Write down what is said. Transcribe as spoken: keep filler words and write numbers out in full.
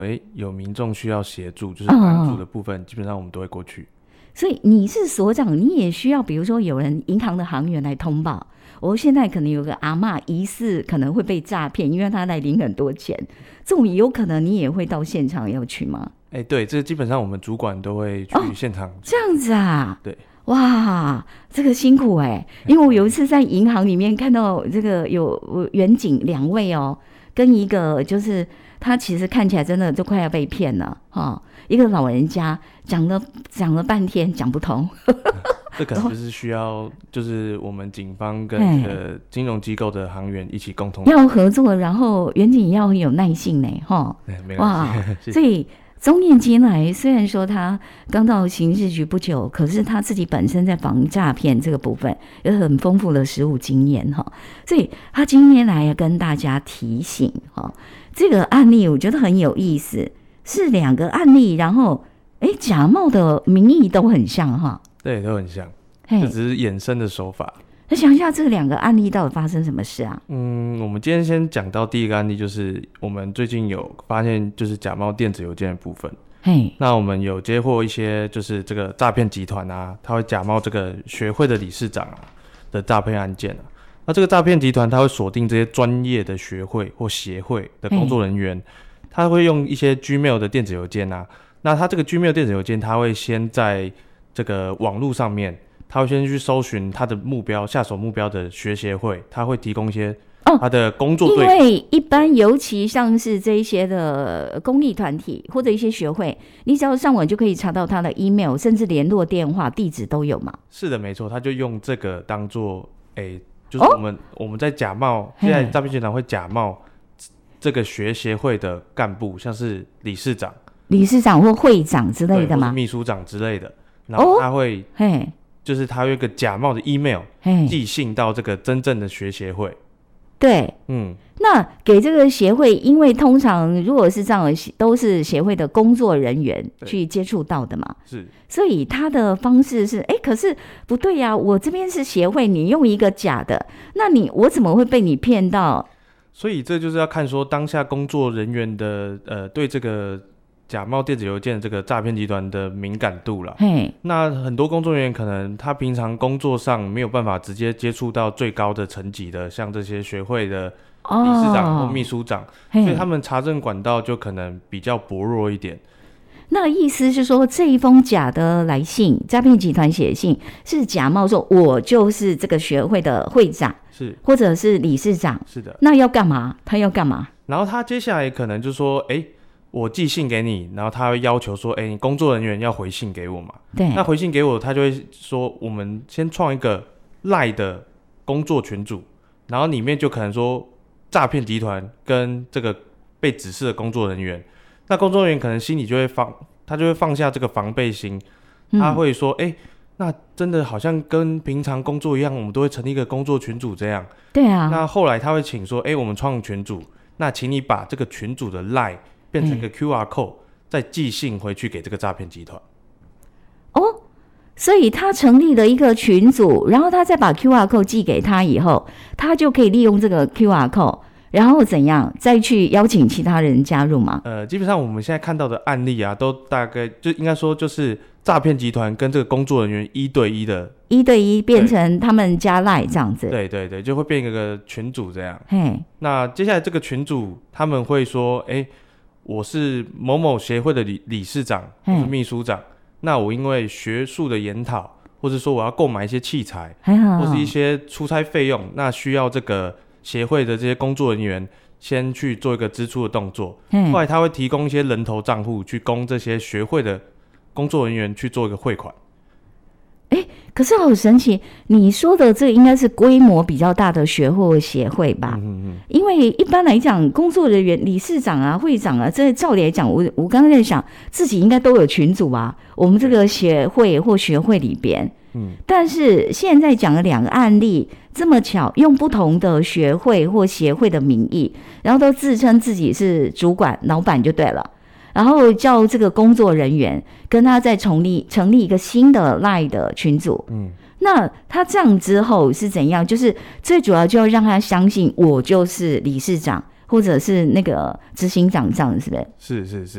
哎，有民众需要协助，就是帮助的部分，哦、基本上我们都会过去。 所以你是所长，你也需要，比如说有人银行的行员来通报，我现在可能有个阿嬷疑似可能会被诈骗，因为他来领很多钱，这种有可能你也会到现场要去吗？ 哎，对，这基本上我们主管都会去现场、哦。 这样子啊？ 对。 哇，这个辛苦哎、欸！因为我有一次在银行里面看到这个有远景两位哦，跟一个就是他其实看起来真的就快要被骗了哈、哦，一个老人家讲了讲了半天讲不通。 这可能就是需要，就是我们警方跟这个金融机构的行员一起共同要合作，然后远景要很有耐性呢，哈。 没关系。 所以钟念金来，虽然说他刚到刑事局不久，可是他自己本身在防诈骗这个部分有很丰富的实务经验哈，所以他今天来跟大家提醒哈，这个案例我觉得很有意思，是两个案例，然后哎假冒的名义都很像哈。 对，都很像，这只是衍生的手法。 那想一下，这两个案例到底发生什么事啊？ 嗯，我们今天先讲到第一个案例，就是我们最近有发现，就是假冒电子邮件的部分。 嘿， 那我们有接获一些，就是这个诈骗集团啊，他会假冒这个学会的理事长啊的诈骗案件啊。那这个诈骗集团，他会锁定这些专业的学会或协会的工作人员，他会用一些 Gmail 的电子邮件啊。那他这个 Gmail 电子邮件，他会先在这个网络上面，他会先去搜寻他的目标下手目标的学协会，他会提供一些他的工作对、 哦、因为一般尤其像是这一些的公益团体或者一些学会，你只要上网就可以查到他的 email 甚至联络电话地址都有嘛。 是的，没错，他就用这个当做诶，就是我们、哦、我们在假冒，现在诈骗集团会假冒这个学协会的干部，像是理事长理事长或会长之类的吗？ 或是秘书长之类的，然后他会、哦、 嘿就是他有一个假冒的 email 寄信到这个真正的学协会。 对， 嗯， 那给这个协会，因为通常如果是这样，都是协会的工作人员去接触到的嘛， 是， 所以他的方式是，哎，可是不对呀、啊，我这边是协会，你用一个假的，那你我怎么会被你骗到？ 所以这就是要看说当下工作人员的呃对这个假冒电子邮件这个诈骗集团的敏感度啦。那很多工作人员可能他平常工作上没有办法直接接触到最高的层级的，像这些学会的理事长或秘书长、哦、所以他们查证管道就可能比较薄弱一点。 那意思是说，这一封假的来信，诈骗集团写信是假冒说我就是这个学会的会长， 是或者是理事长， 是的。 那要干嘛？他要干嘛？ 然后他接下来可能就说，哎，我寄信给你，然后他会要求说，哎，你工作人员要回信给我嘛？ 对。 那回信给我，他就会说，我们先创一个 LINE 的工作群组，然后里面就可能说诈骗集团跟这个被指示的工作人员，那工作人员可能心里就会放，他就会放下这个防备心，他会说，哎、嗯，那真的好像跟平常工作一样，我们都会成立一个工作群组这样。 对啊。那后来他会请说，哎，我们创群组，那请你把这个群组的 LINE 变成一个 Q R code，、嗯、再寄信回去给这个诈骗集团。 哦，所以他成立了一个群组，然后他再把 Q R code 寄给他以后，他就可以利用这个 Q R code， 然后怎样再去邀请其他人加入吗？ 呃，基本上我们现在看到的案例啊，都大概就应该说就是诈骗集团跟这个工作人员一对一的， 一对一变成他们加 LINE 这样子。 对对对，就会变一个群组这样。 嘿， 那接下来这个群组他们会说，哎，我是某某协会的 理, 理事长或是秘书长，那我因为学术的研讨，或者说我要购买一些器材，或是一些出差费用，那需要这个协会的这些工作人员先去做一个支出的动作，后来他会提供一些人头账户去供这些学会的工作人员去做一个汇款。 欸，可是好神奇，你说的这个应该是规模比较大的学会或协会吧？嗯嗯嗯。因为一般来讲，工作人员、理事长啊、会长啊，这照理来讲，我我刚刚在想，自己应该都有群组啊。我们这个协会或学会里边，嗯，但是现在讲了两个案例，这么巧，用不同的学会或协会的名义，然后都自称自己是主管、老板就对了。然后叫这个工作人员跟他再成立成立一个新的 LINE 的群组，嗯，那他这样之后是怎样？就是最主要就要让他相信我就是理事长或者是那个执行长，这样是不是？ 是是是。